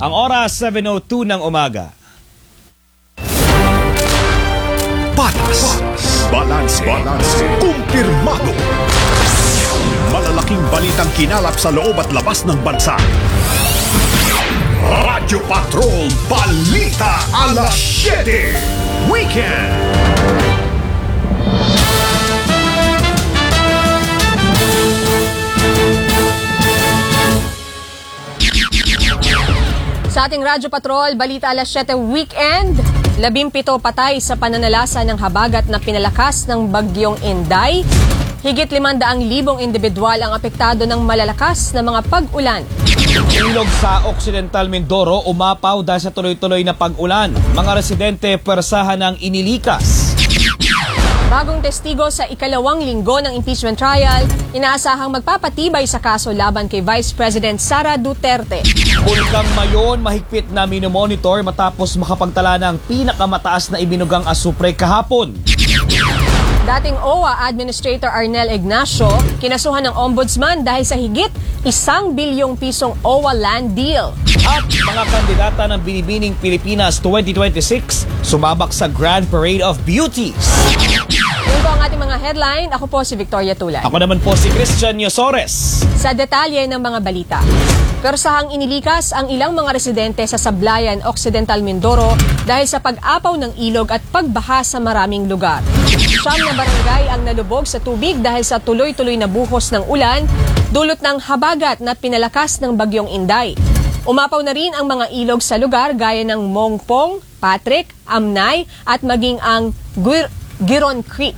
Ang oras 7:02 ng umaga. Patas, balanse, kumpirmado. Malalaking balitang kinalap sa loob at labas ng bansa. Radyo Patrol Balita Alas 7 Weekend. Sa ating Radyo Patrol, Balita Alas 7 Weekend, 17 patay sa pananalasa ng habagat na pinalakas ng bagyong Inday. Higit 500,000 individual ang apektado ng malalakas na mga pag-ulan. Ilog sa Occidental Mindoro umapaw dahil sa tuloy-tuloy na pag-ulan. Mga residente persahan ng inilikas. Bagong testigo sa ikalawang linggo ng impeachment trial, inaasahang magpapatibay sa kaso laban kay Vice President Sara Duterte. Bulkang Mayon mahigpit na minomonitor matapos makapagtala ng pinakamataas na ibinugang asupre kahapon. Dating OWA Administrator Arnel Ignacio, kinasuhan ng Ombudsman dahil sa higit 1 bilyong pisong OWA land deal. At mga kandidata ng Binibining Pilipinas 2026 sumabak sa Grand Parade of Beauties. Yun po ang ating mga headline. Ako po si Victoria Tulan. Ako naman po si Christian Yosores. Sa detalye ng mga balita. Persahang inilikas ang ilang mga residente sa Sablayan, Occidental Mindoro dahil sa pag-apaw ng ilog at pagbaha sa maraming lugar. 9 na barangay ang nalubog sa tubig dahil sa tuloy-tuloy na buhos ng ulan, dulot ng habagat na pinalakas ng bagyong Inday. Umapaw na rin ang mga ilog sa lugar gaya ng Mongpong, Patrick, Amnay at maging ang Giron Creek.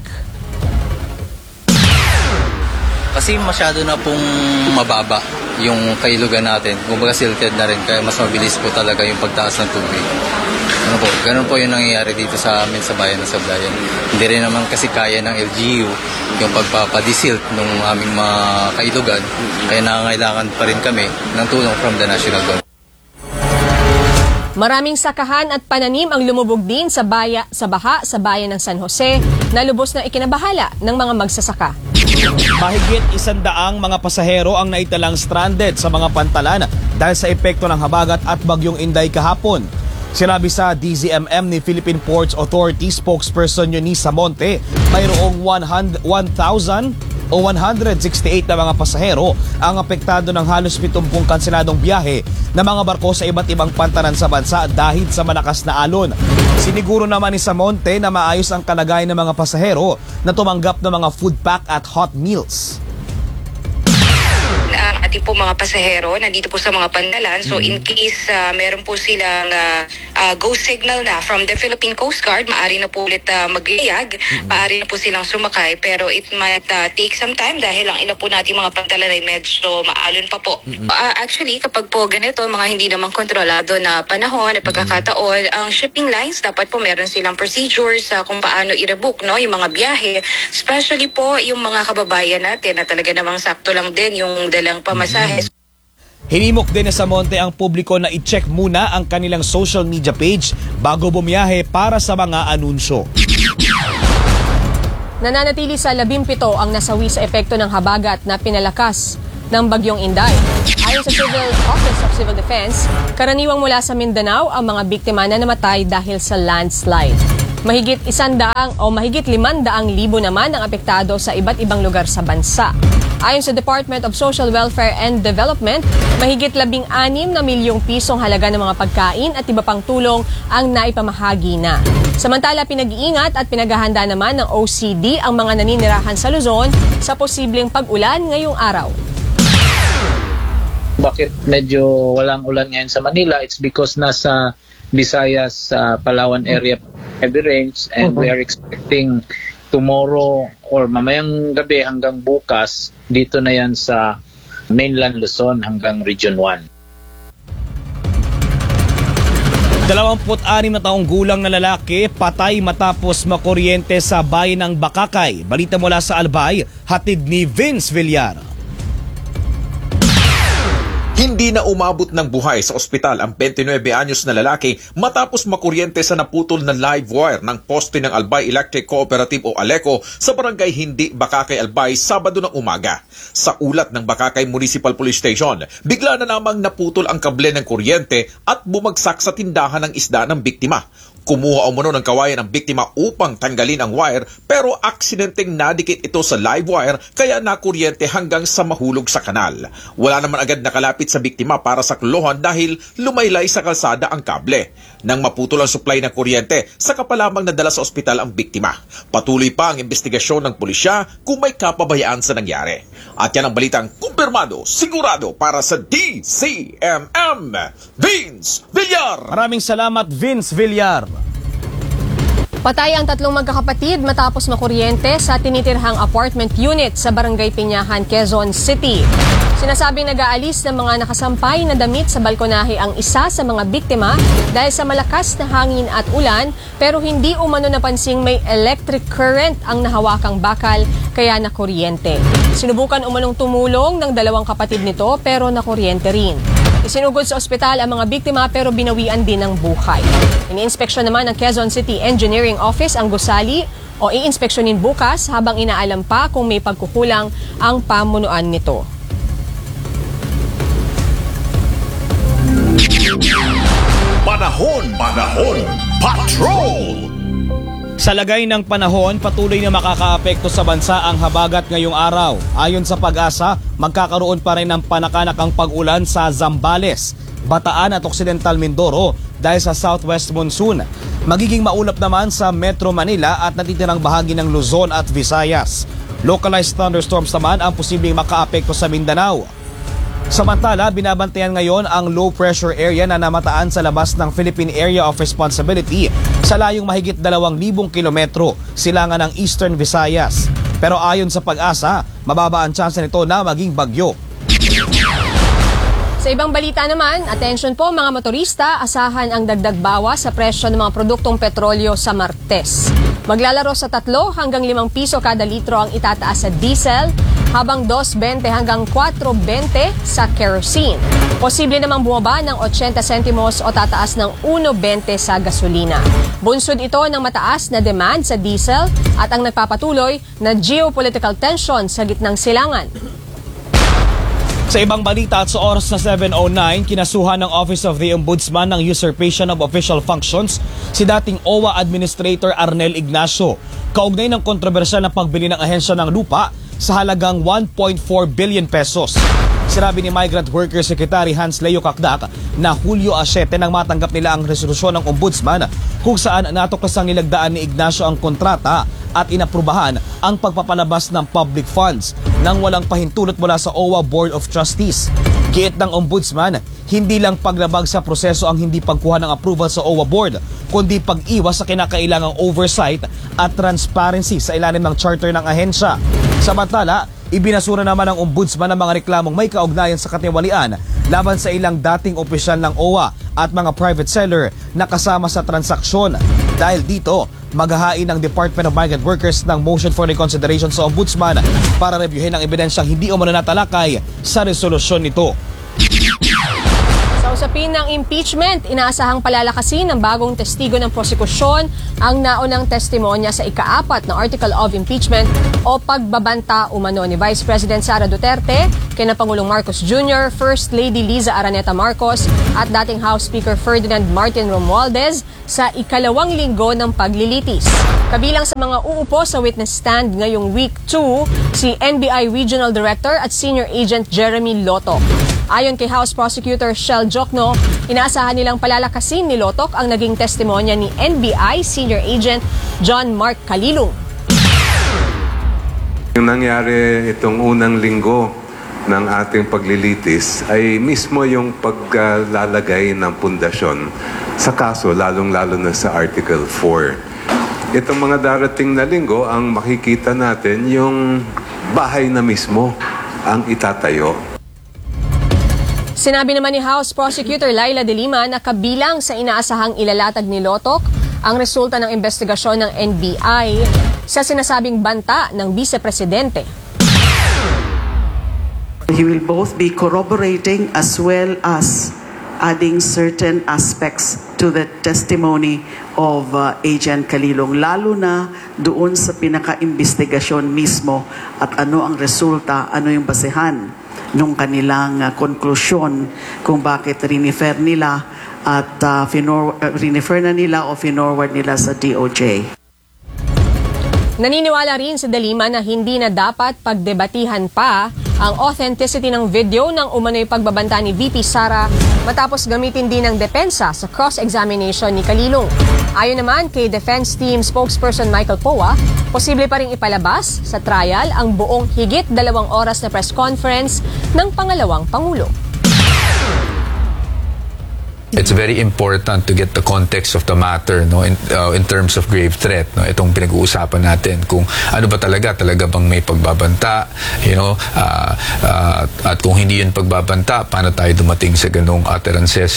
Kasi masyado na pong mababa yung kailugan natin. Kumbaga silted na rin, kaya mas mabilis po talaga yung pagtaas ng tubig. Ganun po yung nangyayari dito sa amin sa bayan ng Sablayan. Hindi rin naman kasi kaya ng LGU yung pagpapadisilt ng aming mga kailugan. Kaya nangangailangan pa rin kami ng tulong from the national government. Maraming sakahan at pananim ang lumubog din sa baha sa bayan ng San Jose na lubos na ikinabahala ng mga magsasaka. Mahigit 100 mga pasahero ang naitalang stranded sa mga pantalan dahil sa epekto ng habagat at bagyong Inday kahapon. Sinabi sa DZMM ni Philippine Ports Authority spokesperson Eunice Monte, mayroong 168 na mga pasahero ang apektado ng halos 70 kanseladong biyahe na mga barko sa iba't ibang pantanan sa bansa dahil sa malakas na alon. Siniguro naman ni Samonte na maayos ang kalagayan ng mga pasahero na tumanggap ng mga food pack at hot meals. Ating po mga pasahero nandito po sa mga pandalan. So in case meron po silang go signal na from the Philippine Coast Guard, maaari na po ulit maglayag, maaari na po silang sumakay. Pero it might take some time dahil ang ilan po natin mga pandalan ay medyo maalon pa po. Actually, kapag po ganito, mga hindi naman kontrolado na panahon at pagkakataon, ang shipping lines dapat po meron silang procedures kung paano i-rebook yung mga biyahe. Especially po yung mga kababayan natin na talaga namang sakto lang din yung dalang pamasahe. Hinimok din sa Monte ang publiko na i-check muna ang kanilang social media page bago bumiyahe para sa mga anunsyo. Nananatili sa 17 ang nasawi sa epekto ng habagat na pinalakas ng bagyong Inday. Ayon sa Civil Office of Civil Defense, karaniwang mula sa Mindanao ang mga biktima na namatay dahil sa landslide. Mahigit 500,000 naman ang apektado sa iba't ibang lugar sa bansa. Ayon sa Department of Social Welfare and Development, mahigit 16 na milyong pisong halaga ng mga pagkain at iba pang tulong ang naipamahagi na. Samantala, pinag-iingat at pinaghahanda naman ng OCD ang mga naninirahan sa Luzon sa posibleng pag-ulan ngayong araw. Bakit medyo walang ulan ngayon sa Manila? It's because nasa Visayas, Palawan area heavy rains, and we are expecting tomorrow or mamayang gabi hanggang bukas dito na yan sa mainland Luzon hanggang Region 1. 26 na taong gulang na lalaki patay matapos makuryente sa bayan ng Bakakay. Balita mula sa Albay, hatid ni Vince Villar. Hindi Hindi na umabot ng buhay sa ospital ang 29 anyos na lalaki matapos makuryente sa naputol na live wire ng poste ng Albay Electric Cooperative o ALECO sa barangay Hindi, Bakakay, Albay, Sabado ng umaga. Sa ulat ng Bakakay Municipal Police Station, bigla na namang naputol ang kable ng kuryente at bumagsak sa tindahan ng isda ng biktima. Kumuha umano ng kawayan ang biktima upang tanggalin ang wire pero aksidenteng nadikit ito sa live wire kaya nakuryente hanggang sa mahulog sa kanal. Wala naman agad nakalapit sa biktima para sakluhan dahil lumaylay sa kalsada ang kable. Nang maputol ang supply ng kuryente, saka pa lamang nadala sa ospital ang biktima. Patuloy pa ang investigasyon ng pulisya kung may kapabayaan sa nangyari. At yan ang balitang kumpirmado, sigurado para sa DCMM. Vince Villar! Maraming salamat, Vince Villar. Patay ang 3 magkakapatid matapos makuryente sa tinitirhang apartment unit sa Barangay Piñahan, Quezon City. Sinasabing nag-aalis ng mga nakasampay na damit sa balkonahe ang isa sa mga biktima dahil sa malakas na hangin at ulan pero hindi umano napansing may electric current ang nahawakang bakal kaya nakuryente. Sinubukan umanong tumulong ng 2 kapatid nito pero nakuryente rin. Isinugod sa ospital ang mga biktima pero binawian din ng buhay. Iniinspeksyon naman ng Quezon City Engineering Office ang gusali o iinspeksyonin bukas habang inaalam pa kung may pagkukulang ang pamunuan nito. Panahon, Patrol! Sa lagay ng panahon, patuloy na makakaapekto sa bansa ang habagat ngayong araw. Ayon sa Pag-asa, magkakaroon pa rin ng panakanakang pag-ulan sa Zambales, Bataan at Occidental Mindoro dahil sa southwest monsoon. Magiging maulap naman sa Metro Manila at natitirang bahagi ng Luzon at Visayas. Localized thunderstorms naman ang posibleng makaapekto sa Mindanao. Samantala, binabantayan ngayon ang low pressure area na namataan sa labas ng Philippine Area of Responsibility sa layong mahigit 2,000 kilometro silangan ng Eastern Visayas. Pero ayon sa Pag-asa, mababa ang tsansa nito na maging bagyo. Sa ibang balita naman, atensyon po mga motorista, asahan ang dagdag bawas sa presyo ng mga produktong petrolyo sa Martes. Maglalaro sa 3 hanggang 5 piso kada litro ang itataas sa diesel, habang 2.20 hanggang 4.20 sa kerosene. Posible namang bumaba ng 80 sentimos o tataas ng 1.20 sa gasolina. Bunsod ito ng mataas na demand sa diesel at ang nagpapatuloy na geopolitical tension sa gitnang silangan. Sa ibang balita at sa oras na 7:09, kinasuhan ng Office of the Ombudsman ng usurpation of official functions si dating OWA Administrator Arnel Ignacio, kaugnay ng kontrobersyal na pagbili ng ahensya ng lupa sa halagang 1.4 billion pesos. Sinabi ni Migrant Worker Secretary Hans Leo Kakdak na Hulyo 7 nang matanggap nila ang resolusyon ng Ombudsman kung saan natuklasang nilagdaan ni Ignacio ang kontrata at inaprubahan ang pagpapalabas ng public funds nang walang pahintulot mula sa OWA Board of Trustees. Giit ng Ombudsman, hindi lang paglabag sa proseso ang hindi pagkuha ng approval sa OWA Board, kundi pag-iwas sa kinakailangang oversight at transparency sa ilalim ng charter ng ahensya. Samantala, ibinasura naman ng Ombudsman ang mga reklamong may kaugnayan sa katiwalian laban sa ilang dating opisyal ng OWA at mga private seller na kasama sa transaksyon. Dahil dito, maghahain ng Department of Migrant Workers ng motion for reconsideration sa Ombudsman para reviewin ang ebidensyang hindi umano natalakay sa resolusyon nito. Sa usapin ng impeachment, inaasahang palalakasin ng bagong testigo ng prosekusyon ang naunang testimonya sa ika-4 na article of impeachment o pagbabanta umano ni Vice President Sara Duterte, kina Pangulong Marcos Jr., First Lady Liza Araneta Marcos at dating House Speaker Ferdinand Martin Romualdez sa ikalawang linggo ng paglilitis. Kabilang sa mga uupo sa witness stand ngayong week 2, si NBI Regional Director at Senior Agent Jeremy Lotok. Ayon kay House Prosecutor Shell Jokno, inaasahan nilang palalakasin ni Lotok ang naging testimonya ni NBI Senior Agent John Mark Calilung. Yung nangyari itong unang linggo ng ating paglilitis ay mismo yung paglalagay ng pundasyon sa kaso, lalong-lalo na sa Article 4. Itong mga darating na linggo, ang makikita natin yung bahay na mismo ang itatayo. Sinabi naman ni House Prosecutor Laila De Lima na kabilang sa inaasahang ilalatag ni Lotok ang resulta ng investigasyon ng NBI sa sinasabing banta ng Vice Presidente. He will both be corroborating as well as adding certain aspects to the testimony of Agent Calilong, lalo na doon sa pinaka-investigasyon mismo at ano ang resulta, ano yung basehan nung kanilang konklusyon kung bakit rinifer nila at rinifer na nila o finorward nila sa DOJ. Naniniwala rin si De Lima na hindi na dapat pagdebatihan pa ang authenticity ng video ng umano'y pagbabanta ni VP Sara matapos gamitin din ng depensa sa cross-examination ni Calilong. Ayon naman kay Defense Team spokesperson Michael Poa, posible pa rin ipalabas sa trial ang buong higit 2 oras na press conference ng pangalawang Pangulo. It's very important to get the context of the matter, no, in terms of grave threat, no. Itong pinag-uusapan natin kung ano ba talaga bang may pagbabanta, at kung hindi yun pagbabanta, paano tayo dumating sa ganung utterances.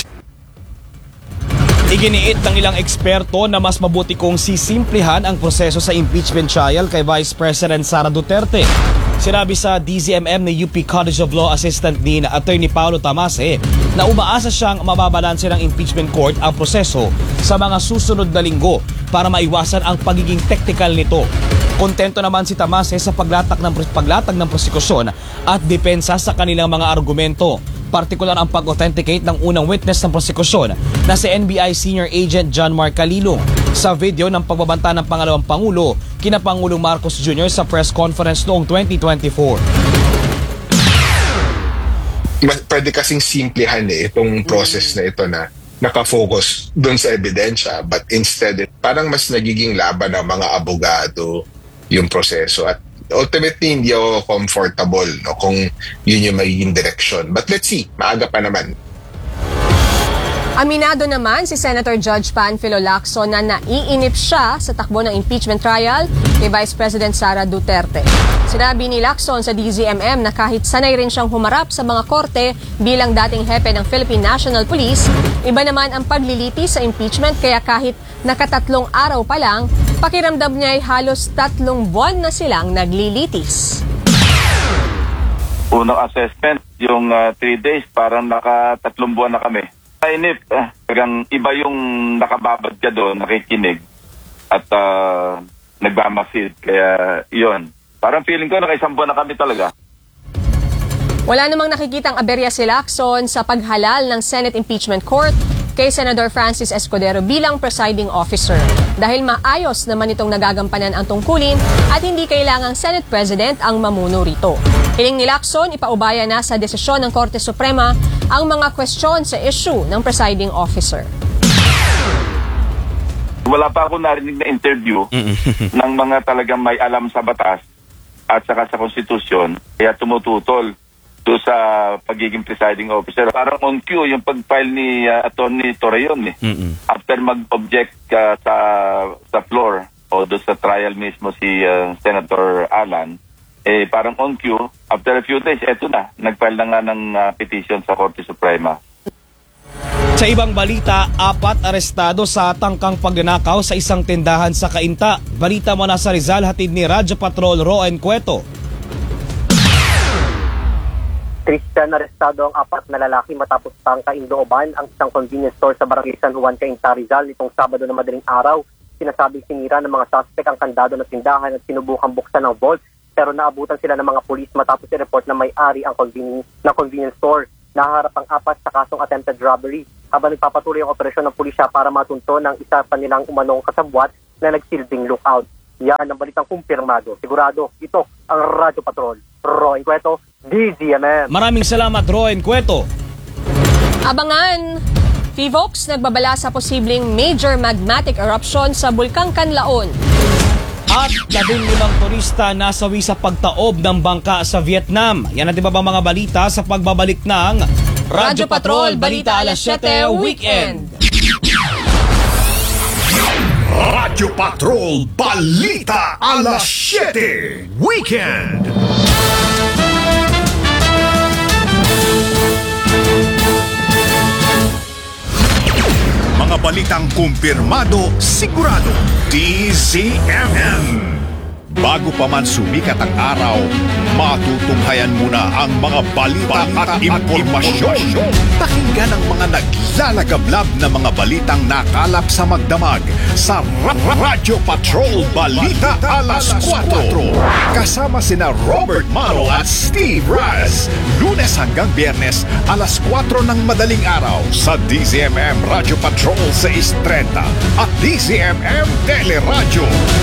Iginiit ng ilang eksperto na mas mabuti kung sisimplihan ang proseso sa impeachment trial kay Vice President Sara Duterte. Sinabi sa DZMM ni UP College of Law Assistant Dean Attorney Paulo Tamase na umaasa siyang mababalanse ng impeachment court ang proseso sa mga susunod na linggo para maiwasan ang pagiging technical nito. Kontento naman si Tamase sa paglatag ng prosekusyon at depensa sa kanilang mga argumento. Partikular ang pag-authenticate ng unang witness ng prosekusyon na si NBI Senior Agent John Mark Calilong sa video ng pagbabanta ng pangalawang Pangulo kina Pangulong Marcos Jr. sa press conference noong 2024. Pwede kasing simplihan itong process na ito na nakafocus doon sa ebidensya, but instead parang mas nagiging laban ng mga abogado yung proseso at ultimately hindi ako comfortable kung yun yung magiging direction. But let's see, maaga pa naman. Aminado naman si Senator Judge Panfilo Lacson na naiinip siya sa takbo ng impeachment trial kay Vice President Sara Duterte. Sinabi ni Lacson sa DZMM na kahit sanay rin siyang humarap sa mga korte bilang dating hepe ng Philippine National Police, iba naman ang pagliliti sa impeachment kaya kahit nakatatlong araw pa lang, pakiramdam niya ay halos 3 buwan na silang naglilitis. Unang assessment, yung 3 days, parang naka 3 buwan na kami. Inip, iba yung nakababad ka doon, nakikinig at nagmamasid. Kaya yun, parang feeling ko naka 1 buwan na kami talaga. Wala namang nakikitang aberya si Lacson sa paghalal ng Senate Impeachment Court kay Senator Francis Escudero bilang presiding officer dahil maayos naman itong nagagampanan ang tungkulin at hindi kailangang Senate President ang mamuno rito. Hiling ni Lacson, ipaubaya na sa desisyon ng Korte Suprema ang mga question sa issue ng presiding officer. Wala pa ako narinig na interview ng mga talagang may alam sa batas at saka sa konstitusyon kaya tumututol doon sa pagiging presiding officer. Parang on cue yung pag-file ni Attorney Torreon. After mag-object sa floor o doon sa trial mismo si Senator Alan, parang on cue, after a few days, eto na, nag-file na nga ng petition sa Korte Suprema. Sa ibang balita, 4 arestado sa tangkang pagnanakaw sa isang tindahan sa Cainta. Balita mo na sa Rizal, hatid ni Radyo Patrol Roen Cueto. Christian, arestado ang 4 na lalaki matapos tangkain looban ang isang convenience store sa Barangay San Juan, Cainta, Rizal nitong Sabado na madaling araw. Sinasabing sinira ng mga suspect ang kandado ng tindahan at sinubukang buksan ng vault pero naabutan sila ng mga pulis matapos i-report na may-ari ang convenience store. Naharap ang 4 sa kasong attempted robbery habang nagpapatuloy ang operasyon ng pulisya para matunto ng isa pa nilang umanong kasabwat na nagsilbing lookout. Yan ang balitang kumpirmado. Sigurado, ito ang Radyo Patrol. Roen Cueto, DZMM. Maraming salamat, Roen Cueto. Abangan! PHIVOLCS nagbabala sa posibleng major magmatic eruption sa Bulkang Canlaon. At 15 turista nasawi sa pagtaob ng bangka sa Vietnam. Yan ang ba mga balita sa pagbabalik ng Radyo Patrol, Balita Alas 7 Weekend. Radyo Patrol, Balita Alas 7 Weekend. Mga balitang kumpirmado, sigurado. DZMM. Bago pa man sumikat ang araw, matutunghayan muna ang mga balita at impormasyon. Pakinggan ang mga naglalagablab na mga balitang nakalap sa magdamag sa Radyo Patrol Balita Alas 4. Kasama sina Robert Maro at Steve Raz. Lunes hanggang Biyernes, alas 4 ng madaling araw sa DZMM Radyo Patrol 630 at DZMM Teleradyo.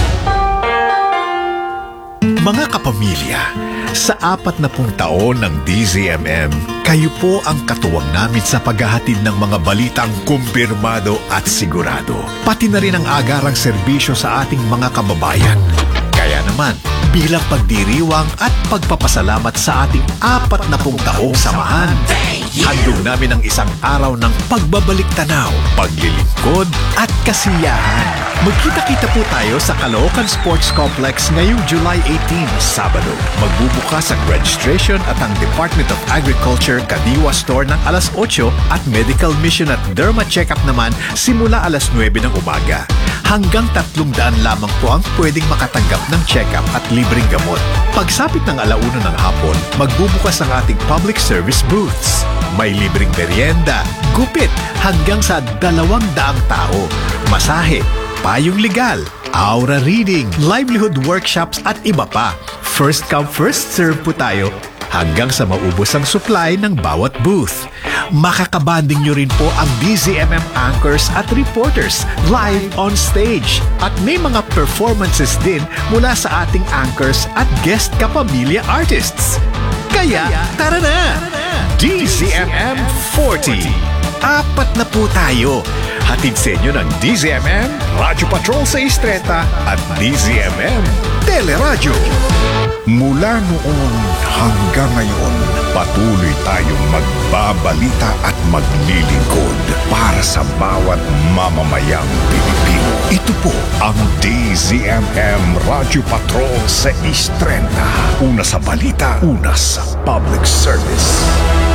Mga kapamilya, sa 40 taon ng DZMM, kayo po ang katuwang namin sa paghahatid ng mga balitang kumpirmado at sigurado. Pati na rin ang agarang serbisyo sa ating mga kababayan. Kaya naman, bilang pagdiriwang at pagpapasalamat sa ating 40 taong samahan, handog namin ang isang araw ng pagbabalik tanaw, paglilingkod at kasiyahan. Magkita-kita po tayo sa Caloocan Sports Complex ngayong July 18, Sabado. Magbubukas ang registration at ang Department of Agriculture Kadiwa Store ng alas 8 at Medical Mission at Derma Checkup naman simula alas 9 ng umaga. Hanggang 300 lamang po ang pwedeng makatanggap ng check-up at libreng gamot. Pagsapit ng 1:00 ng hapon, magbubukas ang ating public service booths. May libreng merienda, gupit hanggang sa 200 tao, masahe, payong legal, aura reading, livelihood workshops at iba pa. First come, first serve po tayo hanggang sa maubos ang supply ng bawat booth. Makakabanding nyo rin po ang DZMM anchors at reporters live on stage. At may mga performances din mula sa ating anchors at guest kapamilya artists. Kaya, tara na! DZMM 40. 4 na po tayo. Hatid sa inyo ng DZMM, Radyo Patrol 630 at DZMM Teleradyo. Mula noon hanggang ngayon, patuloy tayong magbabalita at maglilingkod para sa bawat mamamayang Pilipino. Ito po ang DZMM Radyo Patrol 630. Una sa balita, una sa public service.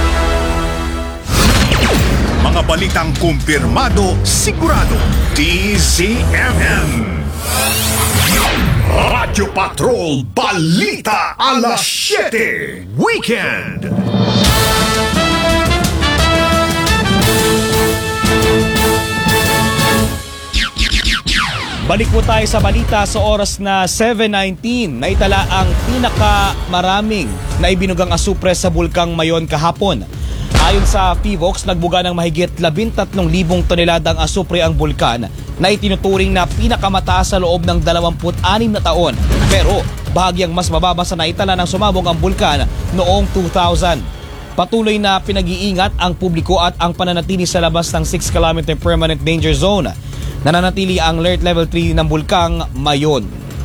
Mga balitang kumpirmado, sigurado, DZMM. Radyo Patrol Balita Alas 7 Weekend. Balik po tayo sa balita sa oras na 7:19. Naitala ang pinakamaraming na ibinugang asupre sa Bulkang Mayon kahapon. Ayon sa PHIVOX, nagbuga ng mahigit 13,000 toneladang asupre ang bulkan na itinuturing na pinakamataas sa loob ng 26 na taon. Pero bahagyang mas mababa sa naitala ng sumabog ang bulkan noong 2000. Patuloy na pinag-iingat ang publiko at ang pananatili sa labas ng 6-kilometer permanent danger zone. Nananatili ang alert level 3 ng Bulkang Mayon.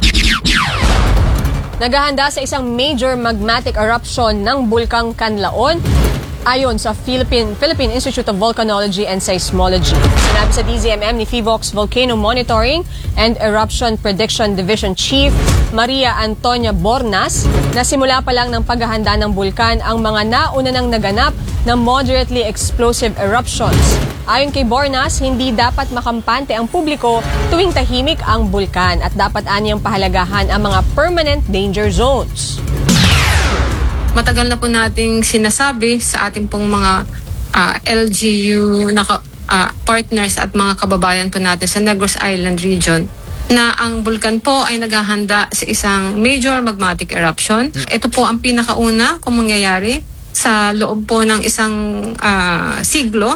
Naghahanda sa isang major magmatic eruption ng Bulkang Canlaon ayon sa Philippine Institute of Volcanology and Seismology. Sinabi sa DZMM ni PHIVOX Volcano Monitoring and Eruption Prediction Division Chief Maria Antonia Bornas na simula pa lang ng paghahanda ng bulkan ang mga nauna nang naganap na moderately explosive eruptions. Ayon kay Bornas, hindi dapat makampante ang publiko tuwing tahimik ang bulkan at dapat anyang pahalagahan ang mga permanent danger zones. Matagal na po nating sinasabi sa ating pong mga LGU partners at mga kababayan po natin sa Negros Island region na ang bulkan po ay naghahanda sa isang major magmatic eruption. Ito po ang pinakauna kung mangyayari sa loob po ng isang siglo.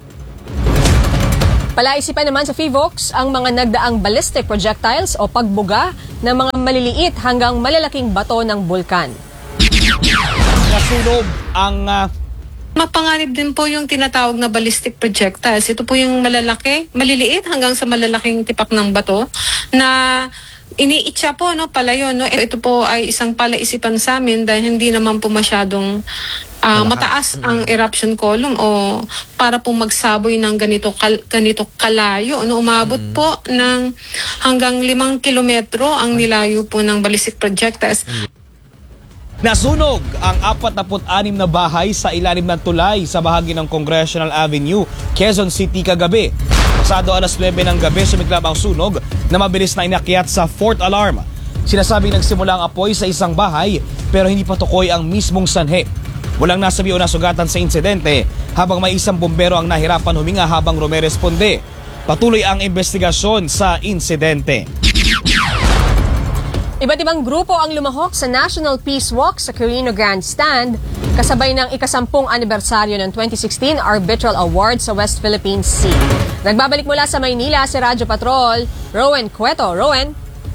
Palaisipan naman sa PHIVOX ang mga nagdaang ballistic projectiles o pagbuga ng mga maliliit hanggang malalaking bato ng bulkan. Nasunog ang mapanganib din po yung tinatawag na ballistic projectiles. Ito po yung maliliit hanggang sa malalaking tipak ng bato na iniitsa po palayo. Ito po ay isang palaisipan sa amin dahil hindi naman po masyadong mataas ang eruption column o para po magsaboy ng ganito kalayo. Umabot po ng hanggang 5 kilometro ang nilayo po ng ballistic projectiles. Nasunog ang 46 na bahay sa ilalim ng tulay sa bahagi ng Congressional Avenue, Quezon City kagabi. Pasado alas 9 ng gabi sumiklab ang sunog na mabilis na inakyat sa 4th alarm. Sinasabing nagsimula ang apoy sa isang bahay pero hindi pa tukoy ang mismong sanhi. Walang nasabi o nasugatan sa insidente habang may isang bumbero ang nahirapan huminga habang rumeresponde. Patuloy ang investigasyon sa insidente. Iba't ibang grupo ang lumahok sa National Peace Walk sa Quirino Grandstand kasabay ng ika-10 anibersaryo ng 2016 Arbitral Award sa West Philippine Sea. Nagbabalik mula sa Maynila si Radyo Patrol, Rowan Cueto. Rowan?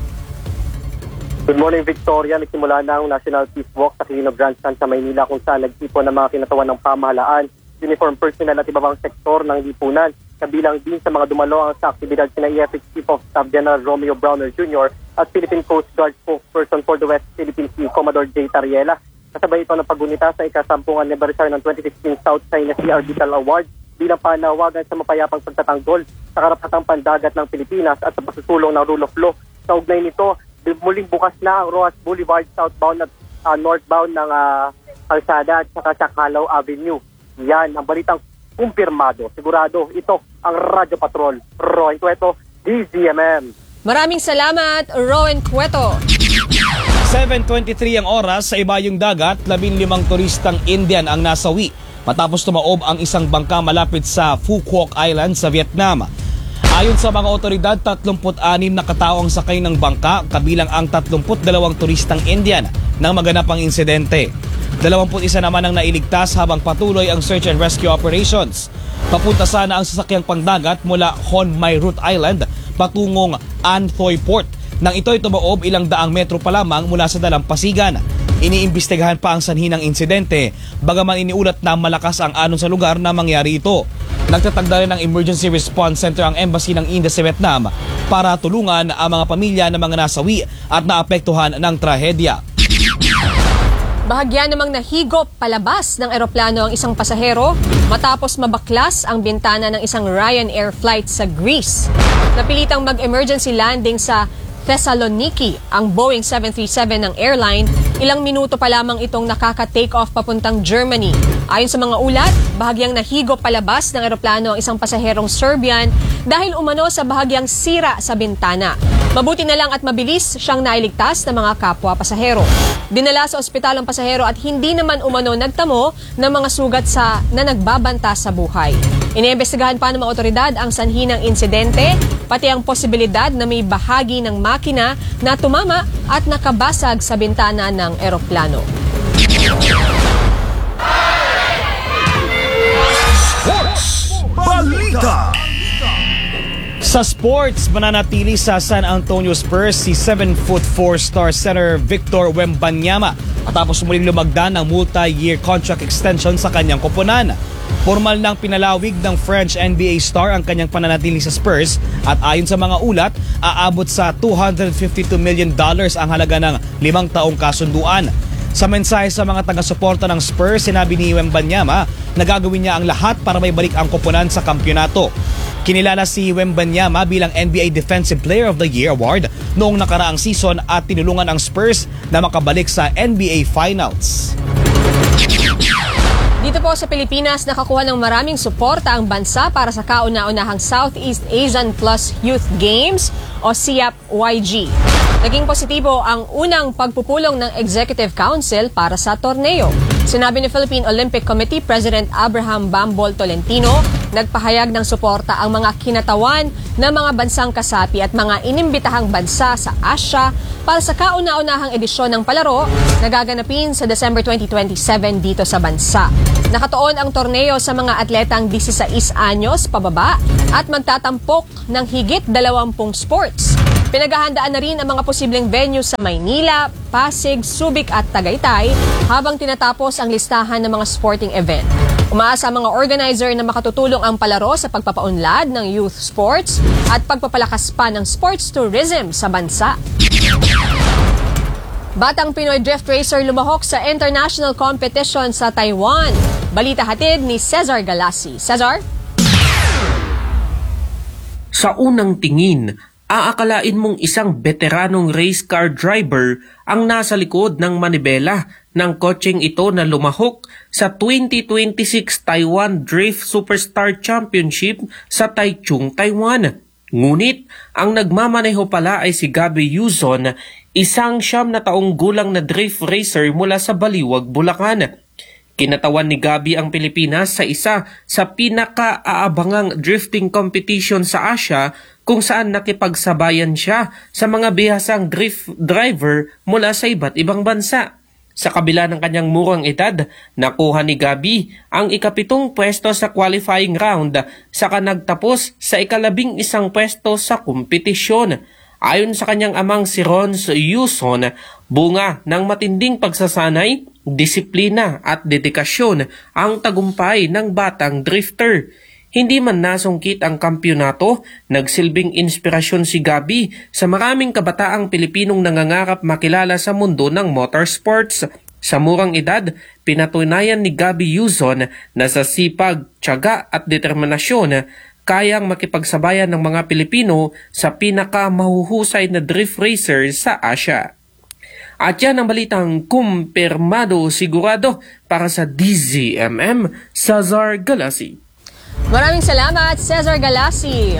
Good morning, Victoria. Nagsimula na ang National Peace Walk sa Quirino Grandstand sa Maynila kung saan nagtipon ng mga kinatawan ng pamahalaan, uniform personnel at ibang sektor ng lipunan. Kabilang din sa mga dumalo ang sa aktibidad sina EFX Chief of Staff General Romeo Browner Jr. at Philippine Coast Guard spokesperson for the West Philippine Sea, Commodore J. Tariela. Kasabay ito ng paggunita sa ika-10 anibersaryo ng 2016 South China Sea Arbitral Award bilang panawagan sa mapayapang pagtatanggol sa karapatang pandagat ng Pilipinas at sa pagsusulong ng rule of law. Sa ugnay nito, muling bukas na ang Rojas Boulevard southbound at northbound ng kalsada at saka Chacalaw Avenue. Yan ang balitang kumpirmado. Sigurado, ito ang Radyo Patrol. Rowan Cueto, DZMM. Maraming salamat, Rowan Cueto. 7:23 ang oras sa ibayong dagat, 15 turistang Indian ang nasawi matapos tumaob ang isang bangka malapit sa Phu Quoc Island sa Vietnam. Ayon sa mga otoridad, 36 na katao ang sakay ng bangka, kabilang ang 32 turistang Indian nang maganap ang insidente. 21 naman ang nailigtas habang patuloy ang search and rescue operations. Papunta sana ang sasakyang pangdagat mula Hon Mai Root Island patungong An Thoi Port. Nang ito'y tumaob ilang daang metro pa lamang mula sa dalampasigan. Iniimbestigahan pa ang sanhi ng insidente, bagaman iniulat na malakas ang alon sa lugar na mangyari ito. Nagtatagda rin ng Emergency Response Center ang Embassy ng India sa Vietnam para tulungan ang mga pamilya ng mga nasawi at naapektuhan ng trahedya. Bahagya namang nahigop palabas ng eroplano ang isang pasahero matapos mabaklas ang bintana ng isang Ryanair flight sa Greece. Napilitang mag-emergency landing sa Thessaloniki ang Boeing 737 ng airline. Ilang minuto pa lamang itong nakaka-take off papuntang Germany. Ayon sa mga ulat, bahagyang nahigop palabas ng eroplano ang isang pasaherong Serbian dahil umano sa bahagyang sira sa bintana. Mabuti na lang at mabilis siyang nailigtas ng mga kapwa pasahero. Dinala sa ospital ang pasahero at hindi naman umano nagtamo ng mga sugat na nagbabanta sa buhay. Iniimbestigahan pa ng mga otoridad ang sanhi ng insidente, pati ang posibilidad na may bahagi ng makina na tumama at nakabasag sa bintana ng eroplano. Sports Balita. Sa sports, mananatili sa San Antonio Spurs si 7'4" star center Victor Wembanyama matapos muling lumagdan ng multi-year contract extension sa kanyang koponan. Formal nang pinalawig ng French NBA star ang kanyang pananatili sa Spurs at ayon sa mga ulat, aabot sa $252 million ang halaga ng 5 taong kasunduan. Sa mensahe sa mga taga-suporta ng Spurs, sinabi ni Wembanyama na gagawin niya ang lahat para may balik ang koponan sa kampyonato. Kinilala si Wembanyama bilang NBA Defensive Player of the Year award noong nakaraang season at tinulungan ang Spurs na makabalik sa NBA Finals. Dito po sa Pilipinas, nakakuha ng maraming suporta ang bansa para sa kauna-unahang Southeast Asian Plus Youth Games o SEAP-YG. Naging positibo ang unang pagpupulong ng Executive Council para sa torneo. Sinabi ni Philippine Olympic Committee President Abraham Bambol Tolentino, nagpahayag ng suporta ang mga kinatawan ng mga bansang kasapi at mga inimbitahang bansa sa Asia para sa kauna-unahang edisyon ng palaro na gaganapin sa December 2027 dito sa bansa. Nakatuon ang torneo sa mga atletang 16 anyos pababa at magtatampok ng higit 20 sports. Pinaghahandaan na rin ang mga posibleng venue sa Maynila, Pasig, Subic at Tagaytay habang tinatapos ang listahan ng mga sporting event. Umaasa ang mga organizer na makatutulong ang palaro sa pagpapaunlad ng youth sports at pagpapalakas pa ng sports tourism sa bansa. Batang Pinoy drift racer lumahok sa international competition sa Taiwan. Balita hatid ni Cesar Galassi. Cesar? Sa unang tingin, aakalain mong isang veteranong race car driver ang nasa likod ng manibela ng kotseng ito na lumahok sa 2026 Taiwan Drift Superstar Championship sa Taichung, Taiwan. Ngunit ang nagmamaneho pala ay si Gabby Yuzon, isang 9 na taong gulang na drift racer mula sa Baliwag, Bulacan. Kinatawan ni Gabby ang Pilipinas sa isa sa pinaka-aabangang drifting competition sa Asia kung saan nakipagsabayan siya sa mga bihasang drift driver mula sa iba't ibang bansa. Sa kabila ng kanyang murang edad, nakuha ni Gabby ang ika-7 pwesto sa qualifying round saka nagtapos sa ika-11 pwesto sa kompetisyon. Ayon sa kanyang amang si Rons Yuson, bunga ng matinding pagsasanay, disiplina at dedikasyon ang tagumpay ng batang drifter. Hindi man nasungkit ang kampyonato, nagsilbing inspirasyon si Gabby sa maraming kabataang Pilipinong nangangarap makilala sa mundo ng motorsports. Sa murang edad, pinatunayan ni Gabby Yuzon na sa sipag, tiyaga at determinasyon, kayang makipagsabayan ng mga Pilipino sa pinakamahuhusay na drift racer sa Asia. At yan ang balitang kumpirmado sigurado para sa DZMM, Cesar Galasi. Maraming salamat, Cesar Galasi.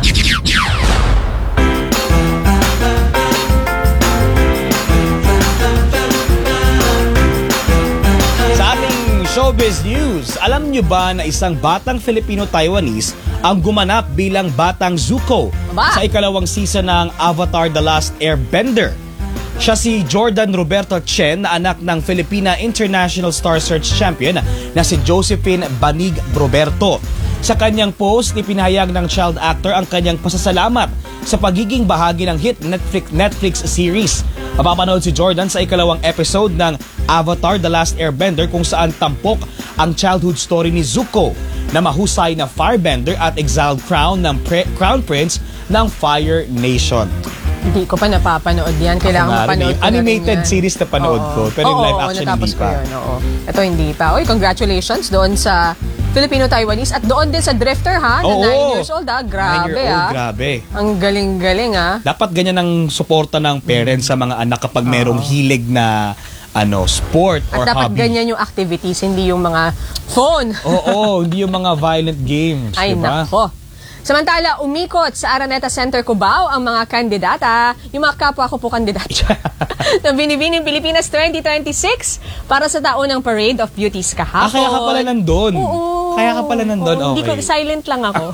Sa ating showbiz news, alam nyo ba na isang batang Filipino-Taiwanese ang gumanap bilang batang Zuko sa ikalawang season ng Avatar The Last Airbender? Siya si Jordan Roberto Chen na anak ng Filipina International Star Search Champion na si Josephine Banig Roberto. Sa kanyang post, ipinahayag ng child actor ang kanyang pasasalamat sa pagiging bahagi ng hit Netflix series. Mapapanood si Jordan sa ikalawang episode ng Avatar The Last Airbender kung saan tampok ang childhood story ni Zuko na mahusay na firebender at exiled crown Prince ng Fire Nation. Hindi ko pa napapanood yan. Kailangan mapanood ko animated series na panood ko. Pero yung live action hindi pa. Ito hindi pa. Uy, congratulations doon sa Filipino-Taiwanese at doon din sa drifter ha, na 9 years old ha. Grabe grabe. Ang galing-galing ha. Dapat ganyan ang suporta ng parents sa mga anak kapag merong hilig na sport or hobby. At dapat ganyan yung activities, hindi yung mga phone. Hindi yung mga violent games. Ay, diba? nako. Samantala, umikot sa Araneta Center Cubao ang mga kandidata, yung mga kapwa ko po kandidata, na Binibining Pilipinas 2026 para sa taunang Parade of Beauties kahapon. Kaya ka pala nandun? Kaya ka pala nandun, okay. Hindi ko, silent lang ako.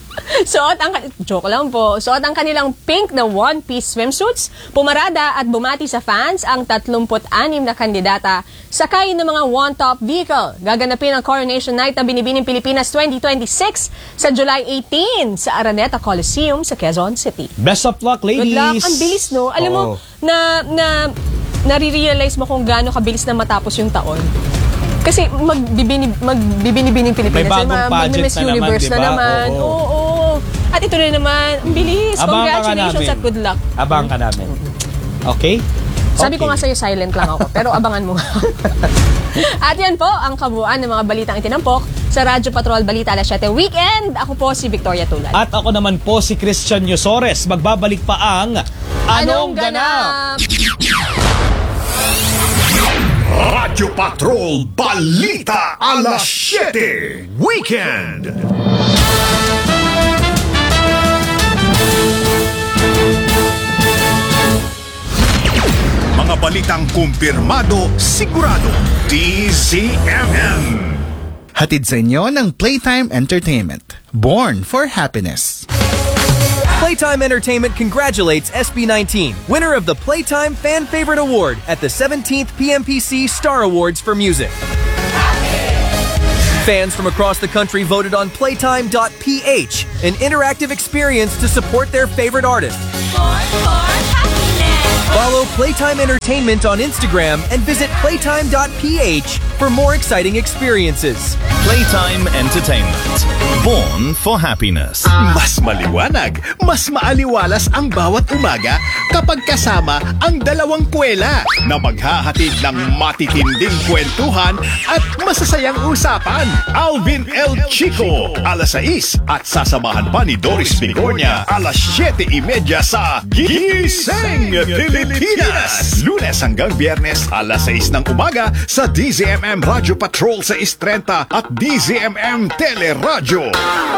Joke lang po, suot ang kanilang pink na one-piece swimsuits, pumarada at bumati sa fans ang 36 na kandidata sakay ng mga one-top vehicle. Gaganapin ang Coronation Night ng Binibining Pilipinas 2026 sa July 18 sa Araneta Coliseum sa Quezon City. Best of luck, ladies! Good luck! Ang bilis, no? Alam mo, nare-realize mo kung gaano kabilis na matapos yung taon. Kasi magbibinibining Pilipinas. May bagong pageant Miss Universe na naman. Oo. At ito na naman, ang bilis. Congratulations at good luck. Abang ka namin. Okay? Sabi ko nga sa'yo, silent lang ako. Pero abangan mo. At yan po ang kabuuan ng mga balitang itinampok sa Radyo Patrol Balita Alas 7 Weekend. Ako po si Victoria Tulad. At ako naman po si Christian Yosores. Magbabalik pa ang Anong Ganap? Radyo Patrol Balita Alas 7 Weekend. Mga balitang kumpirmado, sigurado, DZMM. Hatid sa inyo ng Playtime Entertainment. Born for happiness. Playtime Entertainment congratulates SB19, winner of the Playtime Fan Favorite Award at the 17th PMPC Star Awards for Music. Fans from across the country voted on Playtime.ph, an interactive experience to support their favorite artist. Follow Playtime Entertainment on Instagram and visit playtime.ph for more exciting experiences. Playtime Entertainment. Born for happiness. Mas maliwanag, mas maaliwalas ang bawat umaga kapag kasama ang dalawang kwela na maghahatid ng matitinding kwentuhan at masasayang usapan. Alvin L. Chico, alas 6 at sasamahan pa ni Doris Bigornia, alas 7:30 sa Gising Pilipinas. Lunes hanggang Biyernes, alas 6 ng umaga sa DZMM Radio Patrol 630 at DZMM Teleradyo.